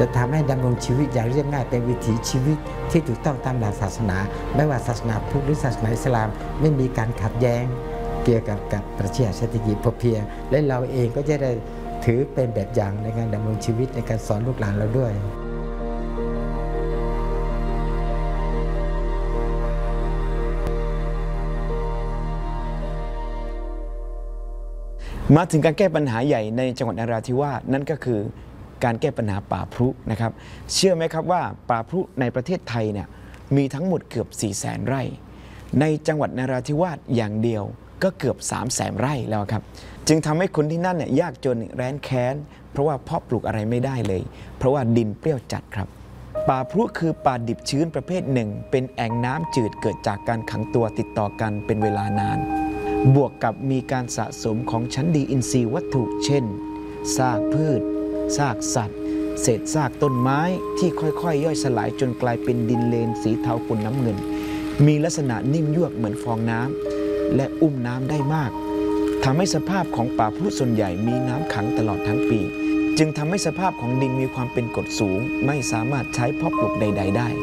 จะทำให้ดำรงชีวิตอย่างเรียบง่ายเป็นวิถีชีวิตที่ถูกต้องตามหลักศาสนาไม่ว่าศาสนาพุทธหรือศาสนาอิสลามไม่มีการขัดแย้งเกี่ยวกับปรัชญาเศรษฐกิจพอเพียงและเราเองก็จะได้ถือเป็นแบบอย่างในการดำรงชีวิตในการสอนลูกหลานเราด้วยมาถึงการแก้ปัญหาใหญ่ในจังหวัดนราธิวาสนั่นก็คือการแก้ปัญหาป่าพรุนะครับเชื่อไหมครับว่าป่าพรุในประเทศไทยเนี่ยมีทั้งหมดเกือบ 400,000 ไร่ในจังหวัดนราธิวาสอย่างเดียวก็เกือบ 300,000 ไร่แล้วครับจึงทำให้คนที่นั่นเนี่ยยากจนแร้นแค้นเพราะว่าเพาะปลูกอะไรไม่ได้เลยเพราะว่าดินเปรี้ยวจัดครับป่าพรุคือป่าดิบชื้นประเภทหนึ่งเป็นแอ่งน้ำจืดเกิดจากการขังตัวติดต่อกันเป็นเวลานานบวกกับมีการสะสมของชั้นดีอินทรีย์วัตถุเช่นซากพืชซากสัตว์เศษซากต้นไม้ที่ค่อยๆย่อยสลายจนกลายเป็นดินเลนสีเทาปนน้ำเงินมีลักษณะนิ่มยวบเหมือนฟองน้ำและอุ้มน้ำได้มากทำให้สภาพของป่าพรุส่วนใหญ่มีน้ำขังตลอดทั้งปีจึงทำให้สภาพของดินมีความเป็นกรดสูงไม่สามารถใช้เพาะปลูกใดๆได้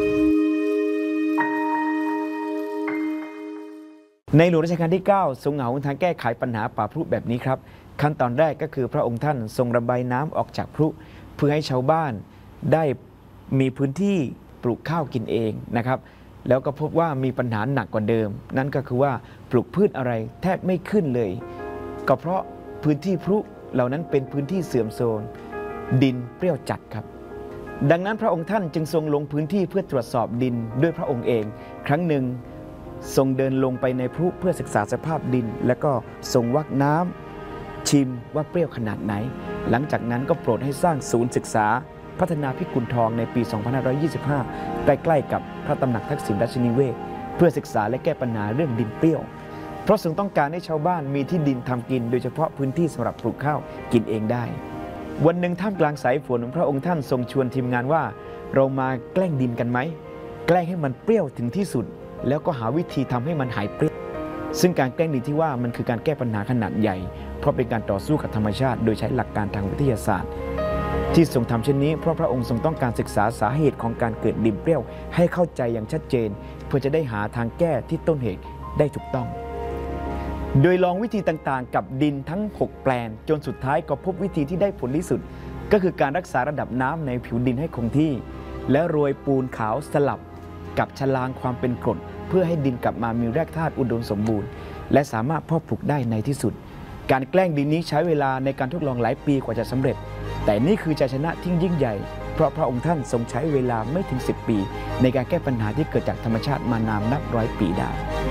ในหลวงรัชกาลที่ 9 ทรงหาหนทางแก้ไขปัญหาป่าพรุแบบนี้ครับขั้นตอนแรกก็คือพระองค์ท่านทรงระบายน้ำออกจากพรุเพื่อให้ชาวบ้านได้มีพื้นที่ปลูกข้าวกินเองนะครับแล้วก็พบว่ามีปัญหาหนักกว่าเดิมนั่นก็คือว่าปลูกพืชอะไรแทบไม่ขึ้นเลยก็เพราะพื้นที่พรุเหล่านั้นเป็นพื้นที่เสื่อมโทรมดินเปรี้ยวจัดครับดังนั้นพระองค์ท่านจึงทรงลงพื้นที่เพื่อตรวจสอบดินด้วยพระองค์เองครั้งหนึ่งทรงเดินลงไปในพรุเพื่อศึกษาสภาพดินแล้วก็ทรงวักน้ำชิมว่าเปรี้ยวขนาดไหนหลังจากนั้นก็โปรดให้สร้างศูนย์ศึกษาพัฒนาพิกุลทองในปี 2525 ใกล้ๆกับพระตำหนักทักษิณราชนิเวศเพื่อศึกษาและแก้ปัญหาเรื่องดินเปรี้ยวเพราะทรงต้องการให้ชาวบ้านมีที่ดินทำกินโดยเฉพาะพื้นที่สำหรับปลูกข้าวกินเองได้วันหนึ่งท่ามกลางสายฝนพระองค์ท่านทรงชวนทีมงานว่าเรามาแกล้งดินกันไหมแกล้งให้มันเปรี้ยวถึงที่สุดแล้วก็หาวิธีทำให้มันหายเปรี้ยวซึ่งการแกล้งดินที่ว่ามันคือการแก้ปัญหาขนาดใหญ่เพราะเป็นการต่อสู้กับธรรมชาติโดยใช้หลักการทางวิทยาศาสตร์ที่ทรงทำเช่นนี้เพราะพระองค์ทรงต้องการศึกษาสาเหตุของการเกิดดินเปรี้ยวให้เข้าใจอย่างชัดเจนเพื่อจะได้หาทางแก้ที่ต้นเหตุได้ถูกต้องโดยลองวิธีต่างๆกับดินทั้ง6แปลงจนสุดท้ายก็พบวิธีที่ได้ผลที่สุดก็คือการรักษาระดับน้ำในผิวดินให้คงที่และโรยปูนขาวสลับกับฉลางความเป็นกรดเพื่อให้ดินกลับมามีแร่ธาตุอุดมสมบูรณ์และสามารถเพาะปลูกได้ในที่สุดการแกล้งดินนี้ใช้เวลาในการทดลองหลายปีกว่าจะสำเร็จแต่นี่คือชัยชนะที่ยิ่งใหญ่เพราะพระองค์ท่านทรงใช้เวลาไม่ถึง10 ปีในการแก้ปัญหาที่เกิดจากธรรมชาติมานานนับร้อยปีได้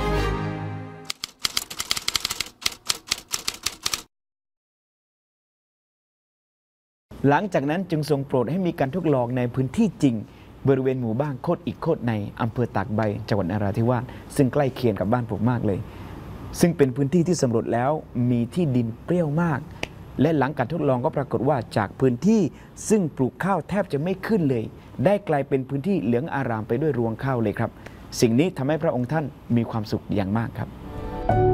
หลังจากนั้นจึงทรงโปรดให้มีการทดลองในพื้นที่จริงบริเวณหมู่บ้านโคตรอีกโคตรในอำเภอตากใบจังหวัดนราธิวาสซึ่งใกล้เคียงกับบ้านผมมากเลยซึ่งเป็นพื้นที่ที่สำรวจแล้วมีที่ดินเปรี้ยวมากและหลังการทดลองก็ปรากฏว่าจากพื้นที่ซึ่งปลูกข้าวแทบจะไม่ขึ้นเลยได้กลายเป็นพื้นที่เหลืองอารามไปด้วยรวงข้าวเลยครับสิ่งนี้ทำให้พระองค์ท่านมีความสุขอย่างมากครับ